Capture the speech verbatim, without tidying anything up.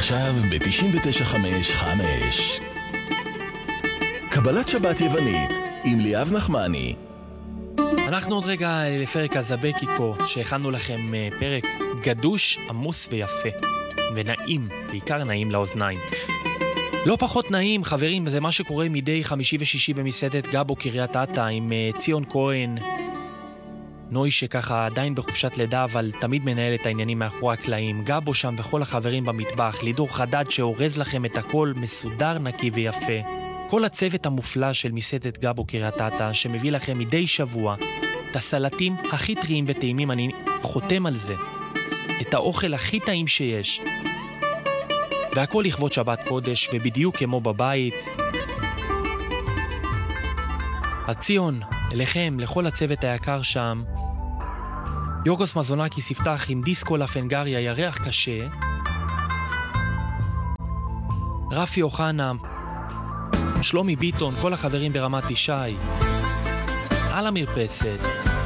עכשיו ב-תשעים ותשע חמש חמש. קבלת שבת יוונית עם ליאב נחמני. אנחנו עוד רגע לפרק הזבקיקו, שהכנו לכם פרק גדוש, עמוס ויפה ונעים, בעיקר נעים לאוזניים. לא פחות נעים, חברים, זה מה שקורה מדי חמישי ושישי במסעדת גבו קריית אתא עם ציון כהן, נוי שככה עדיין בחופשת לידה, אבל תמיד מנהל את העניינים מאחורי הקלעים. גבו שם וכל החברים במטבח, לידור חדד שאורז לכם את הכל מסודר, נקי ויפה. כל הצוות המופלא של מסעדת גבו קריית אתא שמביא לכם מדי שבוע את הסלטים הכי טריים וטעימים, אני חותם על זה. את האוכל הכי טעים שיש. והכל לכבוד שבת קודש, ובדיוק כמו בבית. הציון, אליכם, לכל הצוות היקר שם. יוגוס מזונקי יפתח עם דיסקו לפנגריה, ירח קשה. רפי אוחנה, שלומי ביטון, כל החברים ברמת ישי. על המרפסת.